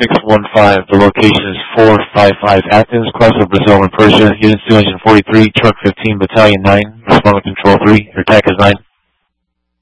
615. The location is 455 Athens, Cluster of Brazil and Persia. Units 243, Truck 15, Battalion 9. Respond with Control 3. Your attack is 9.